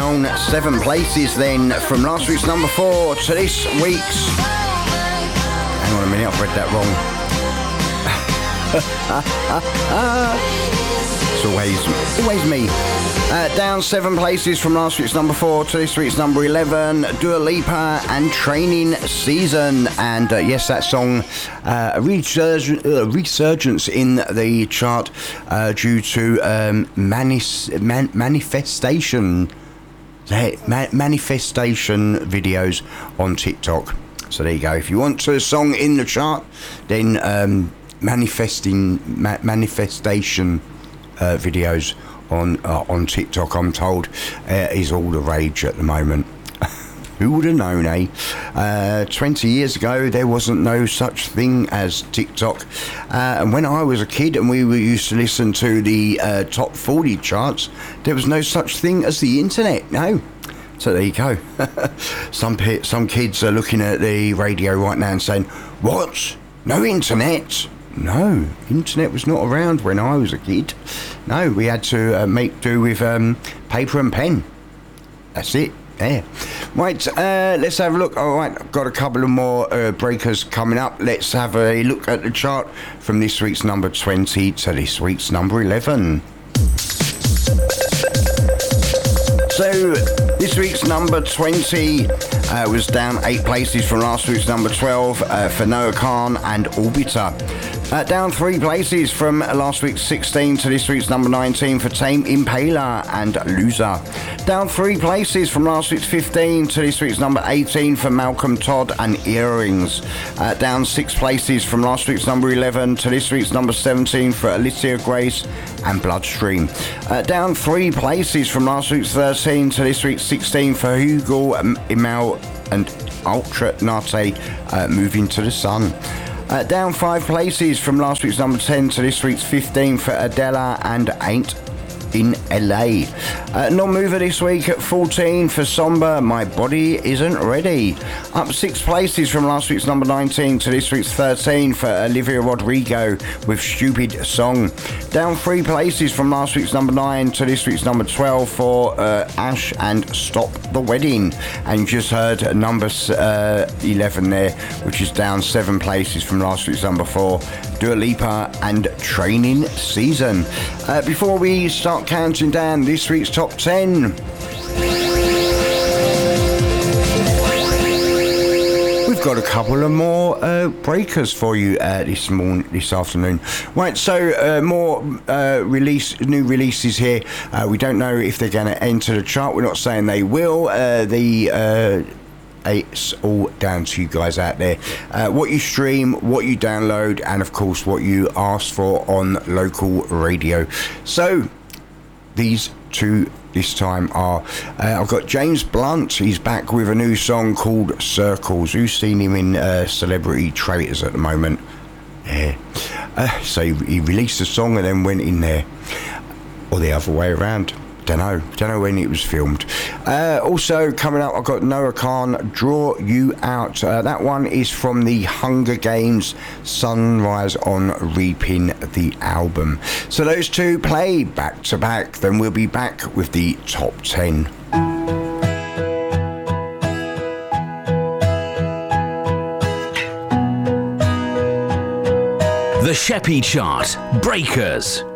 down 7 places then from last week's number 4 to this week's. Hang on a minute, I've read that wrong. It's always me. Down 7 places from last week's number 4 to this week's number 11, Dua Lipa and Training Season. And yes, that song, a resurgence in the chart due to manifestation videos on TikTok. So there you go. If you want a song in the chart, then manifestation videos on TikTok, I'm told, is all the rage at the moment. Who would have known, eh? 20 years ago, there wasn't no such thing as TikTok. And when I was a kid and we were used to listen to the top 40 charts, there was no such thing as the internet, no. So there you go. Some kids are looking at the radio right now and saying, what? No internet? No, internet was not around when I was a kid. No, we had to make do with paper and pen. That's it. There. Right, let's have a look. All right, I've got a couple of more breakers coming up. Let's have a look at the chart from this week's number 20 to this week's number 11. So, this week's number 20 was down 8 places from last week's number 12 for Noah Khan and Orbiter. Down 3 places from last week's 16 to this week's number 19 for Tame Impala and Loser. Down 3 places from last week's 15 to this week's number 18 for Malcolm Todd and Earrings. Down 6 places from last week's number 11 to this week's number 17 for Alicia Grace and Bloodstream. Down 3 places from last week's 13 to this week's 16 for Hugo, Imal and Ultra Nate, Moving to the Sun. Down 5 places from last week's number 10 to this week's 15 for Adela and Ain't in LA. Non-mover this week at 14 for Somber, My Body Isn't Ready. Up 6 places from last week's number 19 to this week's 13 for Olivia Rodrigo with Stupid Song. Down 3 places from last week's number 9 to this week's number 12 for Ash and Stop the Wedding. And you just heard number 11 there, which is down 7 places from last week's number 4, Dua Lipa and Training Season. Before we start counting down this week's top 10, we've got a couple of more breakers for you this afternoon. Right, so more new releases here. We don't know if they're going to enter the chart. We're not saying they will. It's all down to you guys out there. What you stream, what you download, and of course what you ask for on local radio. So these two this time are I've got James Blunt. He's back with a new song called Circles. Who's seen him in Celebrity Traitors at the moment? Yeah. So he released a song and then went in there, or the other way around. Don't know when it was filmed. Also coming up, I've got Noah Khan, Draw You Out. That one is from the Hunger Games Sunrise on Reaping, the album. So those two play back to back, then we'll be back with the top 10. The Sheppy Chart, Breakers.